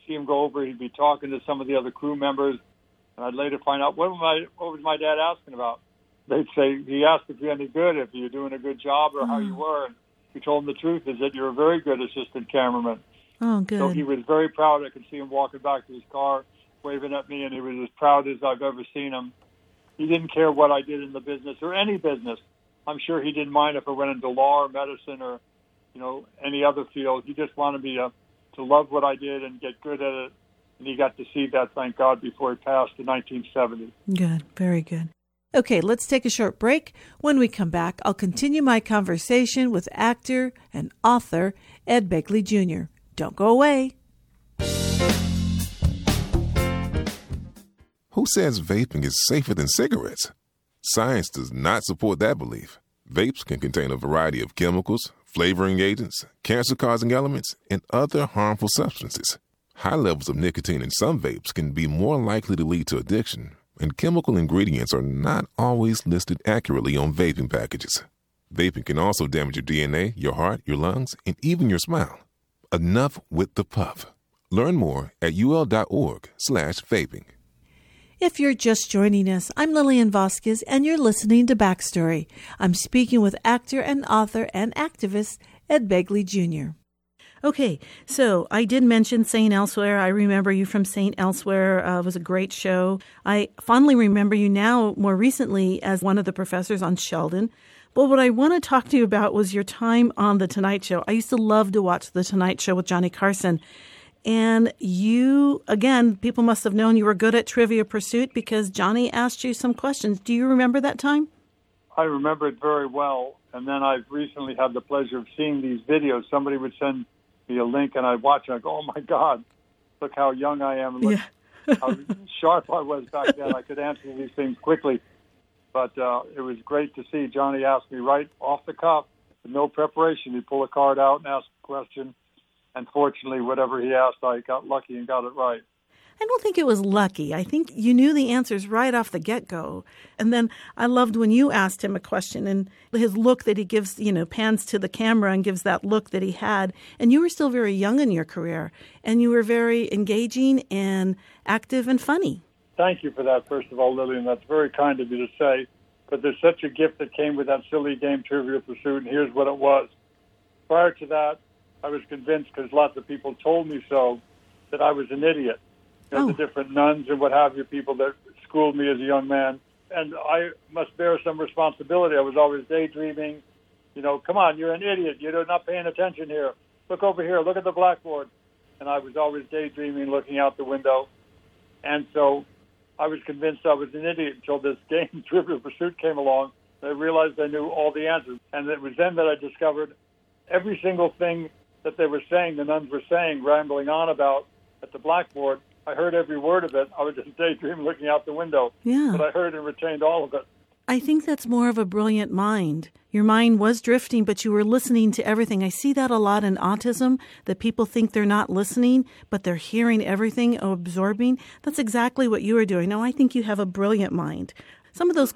see him go over, he'd be talking to some of the other crew members, and I'd later find out, what was my dad asking about? They'd say, he asked if you're any good, if you're doing a good job, or how you were. And we told him the truth is that you're a very good assistant cameraman. Oh, good. So he was very proud. I could see him walking back to his car, waving at me, and he was as proud as I've ever seen him. He didn't care what I did in the business or any business. I'm sure he didn't mind if I went into law or medicine or, any other field. He just wanted me to love what I did and get good at it. And he got to see that, thank God, before he passed in 1970. Good. Very good. Okay, let's take a short break. When we come back, I'll continue my conversation with actor and author Ed Begley Jr. Don't go away. Who says vaping is safer than cigarettes? Science does not support that belief. Vapes can contain a variety of chemicals, flavoring agents, cancer-causing elements, and other harmful substances. High levels of nicotine in some vapes can be more likely to lead to addiction, and chemical ingredients are not always listed accurately on vaping packages. Vaping can also damage your DNA, your heart, your lungs, and even your smile. Enough with the puff. Learn more at ul.org/vaping. If you're just joining us, I'm Lillian Vasquez, and you're listening to Backstory. I'm speaking with actor and author and activist Ed Begley Jr. Okay, so I did mention St. Elsewhere. I remember you from St. Elsewhere. It was a great show. I fondly remember you now, more recently, as one of the professors on Sheldon. But what I want to talk to you about was your time on The Tonight Show. I used to love to watch The Tonight Show with Johnny Carson. And you, again, people must have known you were good at Trivia Pursuit because Johnny asked you some questions. Do you remember that time? I remember it very well. And then I've recently had the pleasure of seeing these videos. Somebody would send me a link, and I'd watch, and I'd go, oh, my God, look how young I am, and look how sharp I was back then. I could answer these things quickly. But it was great to see Johnny ask me right off the cuff, with no preparation. He'd pull a card out and ask a question. And fortunately, whatever he asked, I got lucky and got it right. I don't think it was lucky. I think you knew the answers right off the get-go. And then I loved when you asked him a question and his look that he gives, pans to the camera and gives that look that he had. And you were still very young in your career. And you were very engaging and active and funny. Thank you for that, first of all, Lillian. That's very kind of you to say. But there's such a gift that came with that silly game, Trivia Pursuit, and here's what it was. Prior to that, I was convinced, because lots of people told me so, that I was an idiot. The different nuns and what have you, people that schooled me as a young man. And I must bear some responsibility. I was always daydreaming. Come on, you're an idiot. You're not paying attention here. Look over here. Look at the blackboard. And I was always daydreaming, looking out the window. And so I was convinced I was an idiot until this game, Trivial Pursuit, came along. I realized I knew all the answers. And it was then that I discovered every single thing that they were saying, the nuns were saying, rambling on about at the blackboard. I heard every word of it. I was just daydreaming, looking out the window. Yeah. But I heard and retained all of it. I think that's more of a brilliant mind. Your mind was drifting, but you were listening to everything. I see that a lot in autism, that people think they're not listening, but they're hearing everything, absorbing. That's exactly what you were doing. No, I think you have a brilliant mind. Some of those